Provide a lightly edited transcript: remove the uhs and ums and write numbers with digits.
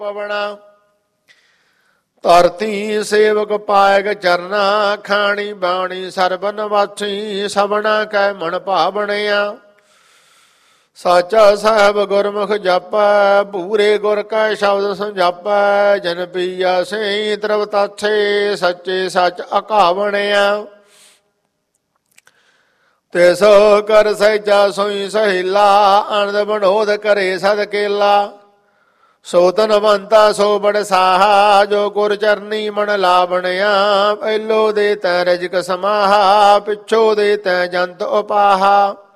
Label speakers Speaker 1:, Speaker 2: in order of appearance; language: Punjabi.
Speaker 1: ਪਵਣਾ। ਧਰਤੀ ਸੇਵਕ ਪਾਇਕ ਚਰਨਾ, ਖਾਣੀ ਬਾਣੀ ਸਰਬਨ ਵਾਸੀ, ਸਭਨਾ ਕੈ ਮਨ ਭਾਵਣਿਆ। ਸਾਚਾ ਸਾਹਿਬ ਗੁਰਮੁਖ ਜਾਪੈ, ਭੂਰੇ ਗੁਰ ਕੈ ਸ਼ਬਦ ਸਮਝਾਪੈ। ਜਨ ਪੀਆ ਸੇ ਤ੍ਰਵਤਾਛੇ, ਸੱਚੇ ਸੱਚ ਅਕਾਵਣਿਆ। ਤਿਸ ਕਰ ਸਹਿਜਾ ਸੋਈ ਸਹੇਲਾ, ਅਨੰਦ ਬਣੋਦ ਕਰੇ ਸਦ ਕੇਲਾ। ਸੋ ਧਨਵੰਤਾ ਸੋ ਬੜ ਸਾਹਾ, ਜੋ ਗੁਰ ਚਰਨੀ ਮਨ ਲਾਵਣਿਆ। ਪਹਿਲੋ ਦੇ ਤੈ ਰਜਕ ਸਮਾਹਾ, ਪਿੱਛੋ ਦੇ ਤੈ ਜੰਤ ਉਪਾਹਾ।